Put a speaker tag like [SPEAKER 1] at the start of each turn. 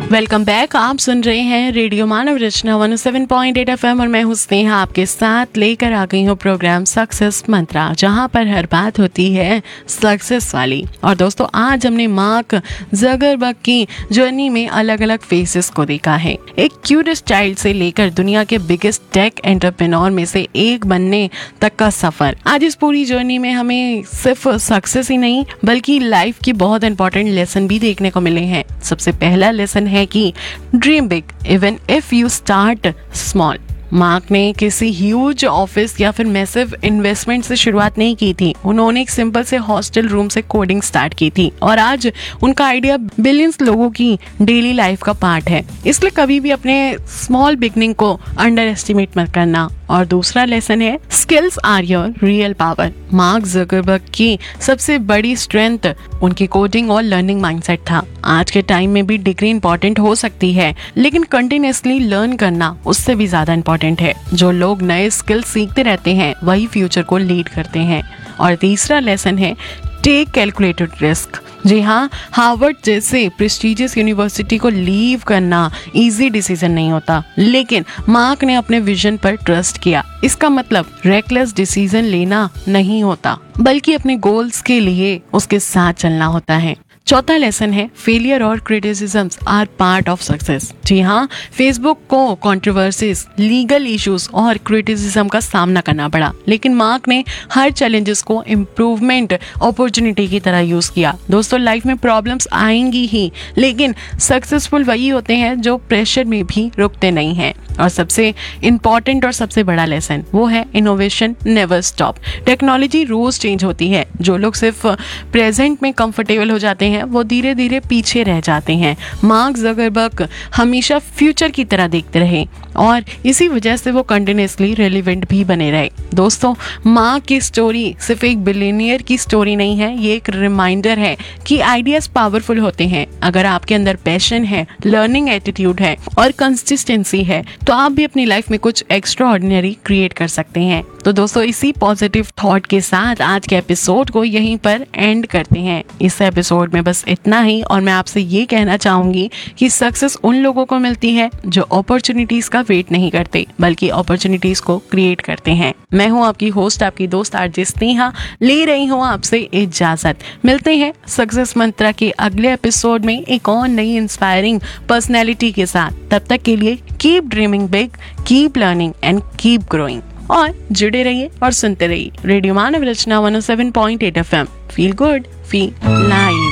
[SPEAKER 1] Welcome back. आप सुन रहे हैं रेडियो मानव रचना 107.8 FM और मैं हूं स्नेहा आपके साथ लेकर आ गई हूं प्रोग्राम सक्सेस मंत्रा, जहां पर हर बात होती है सक्सेस वाली। और दोस्तों, आज हमने मार्क ज़करबर्ग की जर्नी में अलग अलग फेसेस को देखा है। एक क्यूरियस चाइल्ड से लेकर दुनिया के बिगेस्ट टेक एंटरप्रेन्योर में से एक बनने तक का सफर। आज इस पूरी जर्नी में हमें सिर्फ सक्सेस ही नहीं बल्कि लाइफ की बहुत इंपॉर्टेंट लेसन भी देखने को मिले हैं। सबसे पहला लेसन है कि dream big even if you start small. Mark ने किसी ह्यूज ऑफिस या फिर मैसिव इन्वेस्टमेंट से शुरुआत नहीं की थी। उन्होंने एक सिंपल से हॉस्टल रूम से कोडिंग स्टार्ट की थी और आज उनका आइडिया बिलियंस लोगों की डेली लाइफ का पार्ट है। इसलिए कभी भी अपने स्मॉल बिगनिंग को अंडर एस्टिमेट मत करना। और दूसरा लेसन है skills are your real power. Mark Zuckerberg की सबसे बड़ी स्ट्रेंथ उनकी कोडिंग और लर्निंग माइंडसेट था। आज के टाइम में भी डिग्री इंपॉर्टेंट हो सकती है, लेकिन कंटिन्यूअसली लर्न करना उससे भी ज्यादा इंपॉर्टेंट है। जो लोग नए स्किल्स सीखते रहते हैं वही फ्यूचर को लीड करते हैं। और तीसरा लेसन है टेक कैलकुलेटेड रिस्क। जी हाँ, हार्वर्ड जैसे प्रेस्टीजियस यूनिवर्सिटी को लीव करना इजी डिसीजन नहीं होता, लेकिन मार्क ने अपने विजन पर ट्रस्ट किया। इसका मतलब रेकलेस डिसीजन लेना नहीं होता, बल्कि अपने गोल्स के लिए उसके साथ चलना होता है। चौथा लेसन है फेलियर और criticisms are part of success. जी हाँ, फेसबुक को कंट्रोवर्सीज, लीगल इश्यूज और क्रिटिसिज्म का सामना करना पड़ा, लेकिन मार्क ने हर चैलेंजेस को इम्प्रूवमेंट अपॉर्चुनिटी की तरह यूज किया। दोस्तों, लाइफ में प्रॉब्लम्स आएंगी ही, लेकिन सक्सेसफुल वही होते हैं जो प्रेशर में भी रुकते नहीं हैं। और सबसे इम्पॉर्टेंट और सबसे बड़ा लेसन वो है इनोवेशन नेवर स्टॉप। टेक्नोलॉजी रोज चेंज होती है। जो लोग सिर्फ प्रेजेंट में कंफर्टेबल हो जाते हैं वो धीरे धीरे पीछे रह जाते हैं। मार्क ज़करबर्ग हमेशा फ्यूचर की तरह देखते रहे और इसी वजह से वो कंटिन्यूअसली रेलिवेंट भी बने रहे। दोस्तों, मार्क की स्टोरी सिर्फ एक बिलियनियर की स्टोरी नहीं है, ये एक रिमाइंडर है कि आइडियाज पावरफुल होते हैं। अगर आपके अंदर पैशन है, लर्निंग एटीट्यूड है और कंसिस्टेंसी है तो आप भी अपनी लाइफ में कुछ एक्स्ट्रा ऑर्डिनरी क्रिएट कर सकते हैं। तो दोस्तों, इसी पॉजिटिव थॉट के साथ आज के एपिसोड को यहीं पर एंड करते हैं। इस एपिसोड में बस इतना ही और मैं आपसे ये कहना चाहूंगी कि सक्सेस उन लोगों को मिलती है जो अपॉर्चुनिटीज का वेट नहीं करते बल्कि अपॉर्चुनिटीज को क्रिएट करते हैं। मैं हूँ आपकी होस्ट, आपकी दोस्त आरजे स्नेहा, ले रही हूँ आपसे इजाजत। मिलते हैं सक्सेस मंत्रा के अगले एपिसोड में एक और नई इंस्पायरिंग पर्सनैलिटी के साथ। तब तक के लिए keep dreaming big, keep learning and keep growing. और जुड़े रहिए और सुनते रहिए रेडियो मानव रचना 107.8 FM। Feel good, feel live.